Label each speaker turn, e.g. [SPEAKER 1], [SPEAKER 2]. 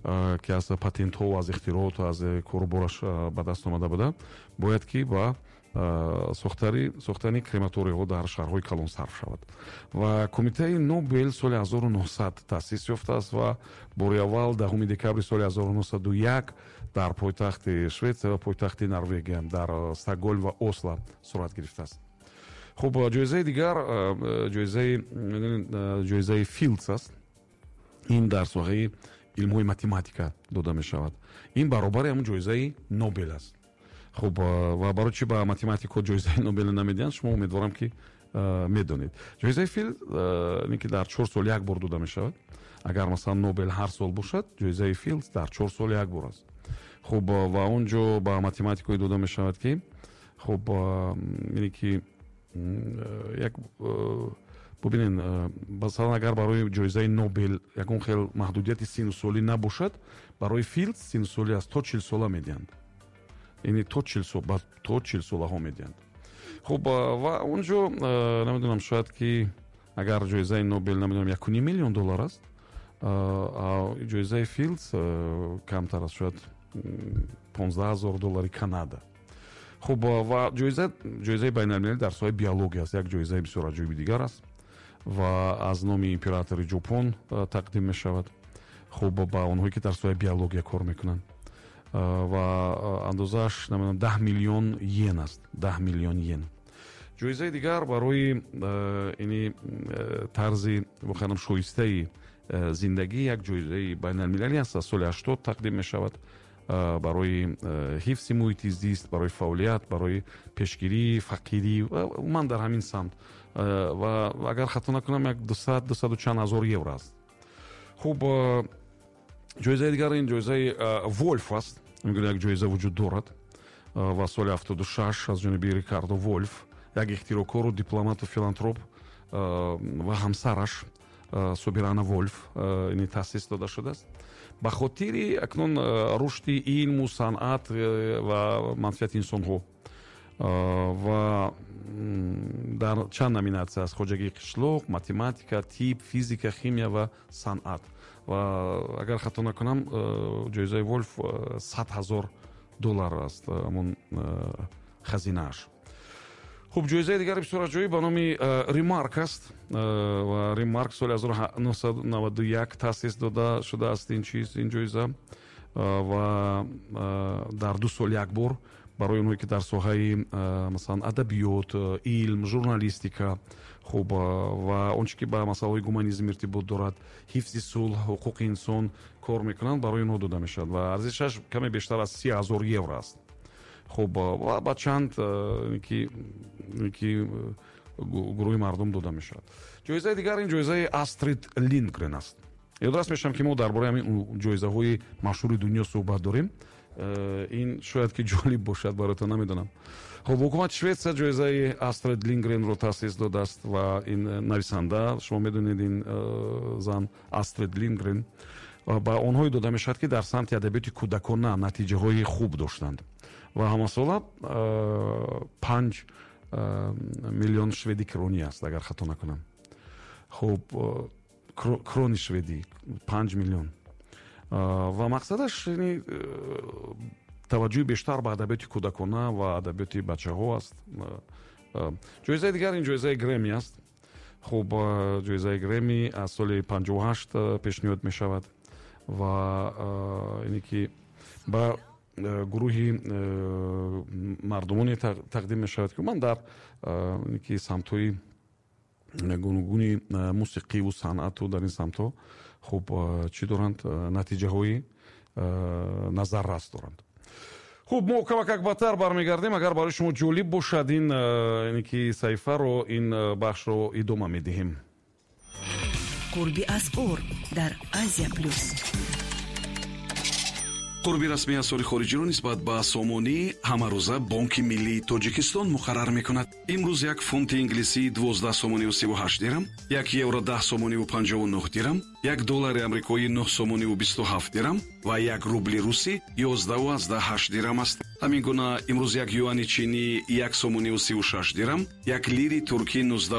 [SPEAKER 1] ки аз патентҳо, аз ихтироот, аз корубораш ба даст омада буда, бояд ки ба сохтани крематориҳо дар шаҳрҳои калон сарф шавад. Ва Кумитаи Нобел соли 1900 таъсис ёфтааст ва бори аввал 10 декабри соли 1901 дар пойтахти Шветсия ва пойтахти Норвегия дар Стокгольм ва Осло сурат гирифтааст. хуб, ҷоизаи дигар ҷоизаи Филдс аст. ин дар соҳаи илмҳои математика дода мешавад. ин баробари ҳамун ҷоизаи Нобел аст. хуб, ва барои чӣ ба математикҳо ҷоизаи Нобел намедиҳанд, шумо умедворам ки медонед. ҷоизаи Филдс ин ки дар 4 сол як бор дода мешавад. агар масалан Нобел ҳар сол бошад, ҷоизаи Филдс дар 4 сол як бор аст. хуб, ва он ҷо ба математикои дода мешавад ки хуб, ине ки як бубинен, масалан агар барои ҷоизаи Нобел ягон хел маҳдудияти сину солӣ набошад, барои Филдс сину солӣ аст то 40 сола медиҳанд. یعنی تو 40 سالها میدهند. خب و اونجا نمیدونم شاید که اگر جایزه نوبل نمیدونم 1.5 میلیون دلار است، جایزه فیلدز کمتر است، شاید 15,000 دلار کانادا. خب و جایزه بین المللی در ساحه بیولوژی است، یک جایزه بسیار عجیبی دیگر است و از نام امپراتور ژاپن تقدیم می شود. خب با اونهایی که در ساحه بیولوژی کار میکنند و اندازش نمیدونم 10 میلیون ین است. 10 میلیون ین. جایزه دیگر برای این طرز بخوام شایسته زندگی یک جایزه بین المللی است. سال 80 تقدیم می شود برای حفظ محیط زیست، برای فعالیت، برای پیشگیری فقیری و من در همین سمت و اگر خطا نکنم یک 200 و چند هزار یورو است. خوب، جایزه دیگر این جایزه ولف است. میگن یک جایزه وجود دارد و سال 76 از جانب ریکاردو ولف، یک اختراعکار و دیپلمات و فیلانتروپ و همسرش سوبیرانا ولف این تأسیس داده شده است. به خاطر اکنون رشد علم و صنعت و منفعت انسان‌ها و در چند نامیناسیا است: خواجگی قشلوق، ماتماتیکا، تیپ، فیزیکا، خیمیا و صنعت. و اگر خطا نکنم جایزه ولف 100,000 دلار است همون خزینه‌اش. خب، جایزه دیگر بسیار جایی به نام ریمارک است و ریمارک سال 1991 تأسیس داده شده است این جایزه و در 2 سال یک بار برای اونهایی که در ساحه مثلا ادبیات، علم، ژورنالیستیکا خوب و اونچه که به مسائل گومانیسم ارتباط دارد، حفظ صلح، حقوق انسان کار میکنند، برای اونها داده میشد و ارزشش کمی بیشتر از 30,000 یورو است. خب و با چند که گروه مردم داده میشد. جایزه دیگر این جایزه استرید لیندگرن است. یادداشت میشم که ما درباره همین جایزه های مشهور دنیا صحبت داریم. این شاید که جالب باشد براتون، نمیدونم. خب، حکومت شویتسیا جایزه استرید لیندگرن رو تأسیس داده است و این نویسنده، شما میدونید این زن استرید لیندگرن با اونهایی داده میشد که در سمت ادبیات کودکانه نتیجه های خوب داشتند و همساله 5 میلیون شویدی کرونی است اگر خطا نکنم. خب، کرونی شویدی 5 میلیون و مقصدش یعنی توجه بیشتر به ادبیات کودکانه و ادبیات بچه ها است. جایزه دیگر این جایزه گرمی است. خب، جایزه گرمی از سال 58 پیشنهاد می شود و اینی که با گروهی مردمانی تقدیم می شود که من در اینی که سمتوی گونگونی موسیقی و صنعت و در این سمتو خب چی دارند؟ نتیجه های نظر راست دارند. خوب، ما کمک باتر برمیگردیم. اگر برای شما جالب باشد این که صحیفه رو، این بخش رو ادامه میدهیم.
[SPEAKER 2] قربی از قرب در آسیا پلوس.
[SPEAKER 3] قربی رسمی اسعار خارجی را نسبت به سامانی همروزه بانک ملی تاجیکستان مقرر میکند. امروز یک فونت انگلیسی 12 سامانی و 38 درم، یک یورو 10 سامانی و 59 درم، یک دلار آمریکایی 9 سامانی و 27 درم و یک روبل روسی 11 و 8 درم است. همین گونه امروز یک یوان چینی 1 سامانی و 36 درم، یک لیری ترکی 19